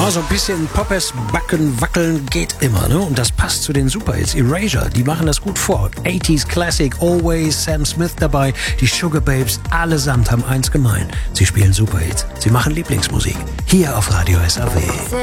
Ja, so ein bisschen Poppes, Backen, Wackeln geht immer, ne? Und das passt zu den Superhits. Erasure, die machen das gut vor. 80s Classic, Always, Sam Smith dabei. Die Sugar Babes allesamt haben eins gemein. Sie spielen Superhits. Sie machen Lieblingsmusik. Hier auf Radio SAW.